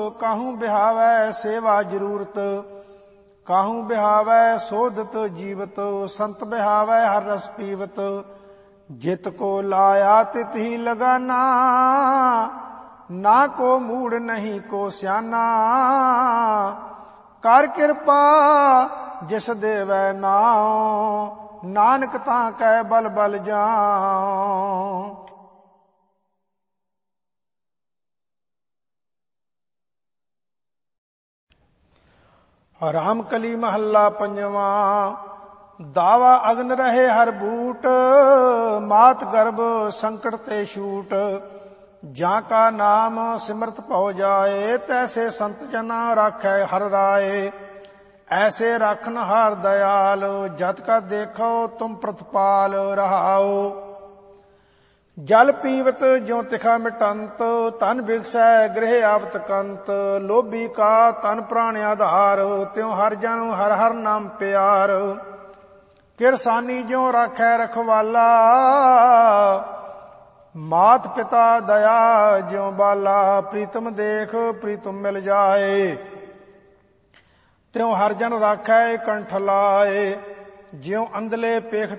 ਕਾਹੂ ਬਿਹਾਵੈ ਸੇਵਾ ਜ਼ਰੂਰਤ। ਕਾਹੂ ਬਿਹਾਵੈ ਸੋਧਤ ਜੀਵਤ, ਸੰਤ ਬਿਹਾਵੈ ਹਰ ਰਸ ਪੀਵਤ। ਜਿਤ ਕੋ ਲਾਇਆ ਤਿਤ ਹੀ ਲਗਾਨਾ, ਨਾ ਕੋ ਮੂੜ ਨਹੀਂ ਕੋ ਸਿਆਨਾ। ਕਰ ਕਿਰਪਾ ਜਿਸ ਦੇਵੈ ਨਾਉ, ਨਾਨਕ ਤਾਂ ਕੈ ਬਲ ਬਲ ਜਾਉ। ਰਾਮ ਕਲੀ ਮਹੱਲਾ ਪੰਜਵਾਂ। ਦਾਵਾ ਅਗਨ ਰਹੇ ਹਰ ਬੂਟ, ਮਾਤ ਗਰਭ ਸੰਕਟ ਤੇ ਛੂਟ। ਜਾਂ ਕਾ ਨਾਮ ਸਿਮਰਤ ਭਉ ਜਾਏ, ਤੈਸੇ ਸੰਤ ਜਨਾ ਰਾਖੈ ਹਰ ਰਾਏ। ਐਸੇ ਰਾਖਨ ਹਾਰ ਦਇਆਲ, ਜਤ ਕਾ ਦੇਖੋ ਤੁਮ ਪ੍ਰਤਪਾਲ ਰਹਾਓ। ਜਲ ਪੀਵਤ ਜਿਉ ਤਿਖਾ ਮਿਟੰਤ, ਤਨ ਬਿਗਸੈ ਗ੍ਰਹਿ ਆਵਤ ਕੰਤ। ਲੋਭੀ ਕਾ ਤਨ ਪ੍ਰਾਣ ਆਧਾਰ, ਤਿਉ ਹਰ ਜਨ ਹਰ ਹਰ ਨਾਮ ਪਿਆਰ। ਕਿਰਸਾਨੀ ਜਿਉ ਰਾਖੈ ਰਖਵਾਲਾ, ਮਾਤ ਪਿਤਾ ਦਇਆ ਜਿਉ ਬਾਲਾ। ਪ੍ਰੀਤਮ ਦੇਖ ਪ੍ਰੀਤਮ ਮਿਲ ਜਾਏ, ਤਿਉ ਹਰ ਜਨ ਰਾਖੈ ਕੰਠ ਲਾਏ। ਜਿਉ ਅੰਧਲੇ ਪੇਖ